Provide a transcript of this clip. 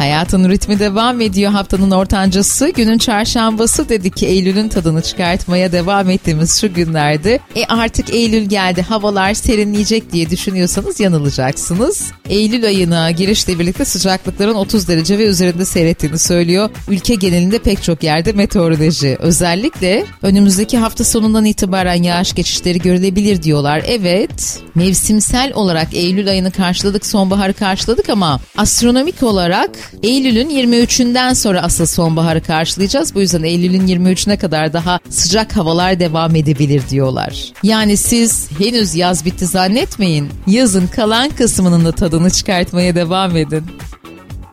Hayatın ritmi devam ediyor. Haftanın ortancası, günün çarşambası dedik ki Eylül'ün tadını çıkartmaya devam ettiğimiz şu günlerde artık Eylül geldi, havalar serinleyecek diye düşünüyorsanız yanılacaksınız. Eylül ayına girişle birlikte sıcaklıkların 30 derece ve üzerinde seyrettiğini söylüyor ülke genelinde pek çok yerde meteoroloji. Özellikle önümüzdeki hafta sonundan itibaren yağış geçişleri görülebilir diyorlar. Evet, mevsimsel olarak Eylül ayını karşıladık, sonbaharı karşıladık ama astronomik olarak Eylül'ün 23'ünden sonra asıl sonbaharı karşılayacağız. Bu yüzden Eylül'ün 23'üne kadar daha sıcak havalar devam edebilir diyorlar. Yani siz henüz yaz bitti zannetmeyin. Yazın kalan kısmının da tadını çıkartmaya devam edin.